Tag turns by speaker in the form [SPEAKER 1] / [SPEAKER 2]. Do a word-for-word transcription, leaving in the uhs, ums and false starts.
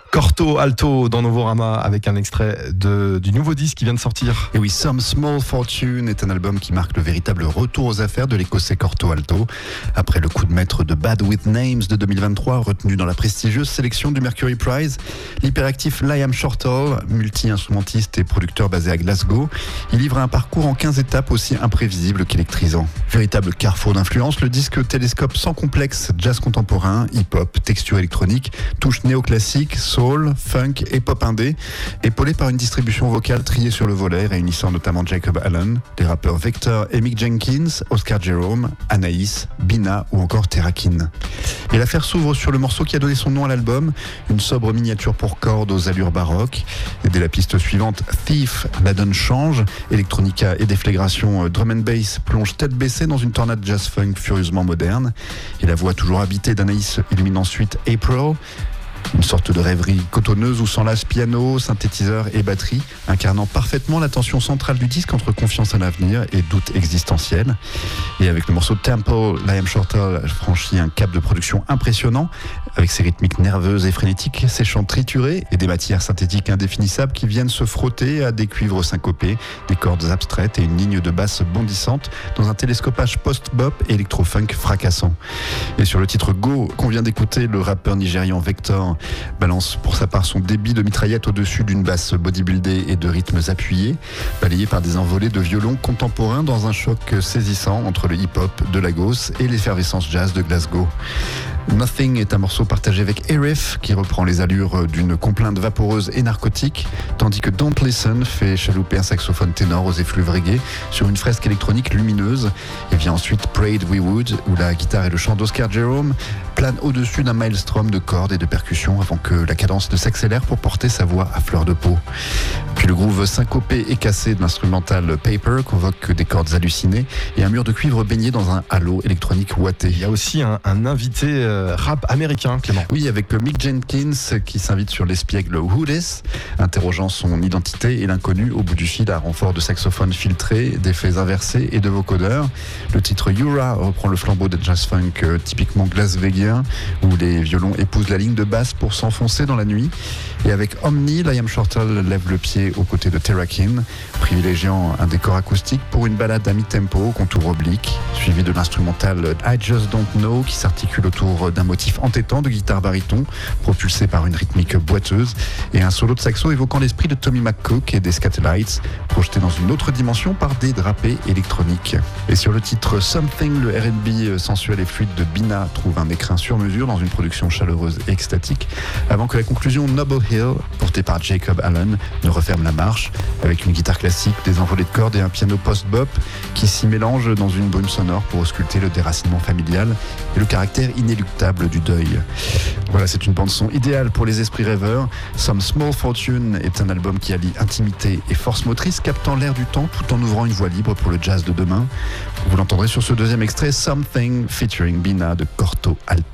[SPEAKER 1] Corto Alto dans Novorama avec un extrait de, du nouveau disque qui vient de sortir.
[SPEAKER 2] Et oui, Some Small Fortune est un album qui marque le véritable retour aux affaires de l'écossais Corto Alto. Après le coup de maître de Bad With Names de deux mille vingt-trois, retenu dans la prestigieuse sélection du Mercury Prize, l'hyperactif Liam Shortall, multi-instrumentiste et producteur basé à Glasgow, il livre un parcours en quinze étapes aussi imprévisible qu'électrisant. Véritable carrefour d'influence, le disque télescope sans complexe jazz contemporain, hip-hop, texture électronique, touche néoclassique, soul, funk et pop indé, épaulé par une distribution vocale triée sur le volet, réunissant notamment Jacob Allen, les rappeurs Vector et Mick Jenkins, Oscar Jerome, Anaïs, Bina ou encore Terrakin. Et l'affaire s'ouvre sur le morceau qui a donné son nom à l'album, une sobre miniature pour cordes aux allures baroques. Et dès la piste suivante, Thief, la donne change, electronica et déflagration drum and bass plongent tête baissée dans une tornade jazz-funk furieusement moderne. Et la voix toujours habitée d'Anaïs illumine ensuite April, une sorte de rêverie cotonneuse où s'enlacent piano, synthétiseur et batterie, incarnant parfaitement la tension centrale du disque entre confiance en l'avenir et doute existentiel. Et avec le morceau Temple, Liam Shortall franchit un cap de production impressionnant, avec ses rythmiques nerveuses et frénétiques, ses chants triturés et des matières synthétiques indéfinissables qui viennent se frotter à des cuivres syncopés, des cordes abstraites et une ligne de basse bondissante dans un télescopage post-bop et électro-funk fracassant. Et sur le titre Go, qu'on vient d'écouter, le rappeur nigérian Vector balance pour sa part son débit de mitraillette au-dessus d'une basse bodybuildée et de rythmes appuyés, balayé par des envolées de violons contemporains dans un choc saisissant entre le hip-hop de Lagos et l'effervescence jazz de Glasgow. Nothing est un morceau partagé avec Arif qui reprend les allures d'une complainte vaporeuse et narcotique, tandis que Don't Listen fait chalouper un saxophone ténor aux effluves reggae sur une fresque électronique lumineuse. Et vient ensuite Prayed We Would, où la guitare et le chant d'Oscar Jerome planent au-dessus d'un maelstrom de cordes et de percussions avant que la cadence ne s'accélère pour porter sa voix à fleur de peau. Puis le groove syncopé et cassé de l'instrumental Paper convoque des cordes hallucinées et un mur de cuivre baigné dans un halo électronique ouaté.
[SPEAKER 1] Il y a aussi un, un invité euh, rap américain, Clément.
[SPEAKER 2] Oui, avec Mick Jenkins qui s'invite sur l'espiègle Who Dis, interrogeant son identité et l'inconnu au bout du fil à renfort de saxophones filtrés, d'effets inversés et de vocodeurs. Le titre Yura reprend le flambeau de jazz funk euh, typiquement glasvégien, où les violons épousent la ligne de basse pour s'enfoncer dans la nuit. Et avec Omni, Liam Shortall lève le pied aux côtés de Terrakin, privilégiant un décor acoustique pour une balade à mi-tempo au contour oblique, suivi de l'instrumental I Just Don't Know qui s'articule autour d'un motif entêtant de guitare baryton, propulsé par une rythmique boiteuse, et un solo de saxo évoquant l'esprit de Tommy McCook et des Scatolites, projeté dans une autre dimension par des drapés électroniques. Et sur le titre Something, le R and B sensuel et fluide de Bina trouve un écrin sur mesure dans une production chaleureuse et extatique, avant que la conclusion Noble Hill, portée par Jacob Allen, ne referme la marche, avec une guitare classique, des envolées de cordes et un piano post-bop qui s'y mélangent dans une brume sonore pour ausculter le déracinement familial et le caractère inéluctable du deuil. Voilà, c'est une bande-son idéale pour les esprits rêveurs. Some Small Fortune est un album qui allie intimité et force motrice, captant l'air du temps tout en ouvrant une voie libre pour le jazz de demain. Vous l'entendrez sur ce deuxième extrait, Something featuring Bina de Corto Alto.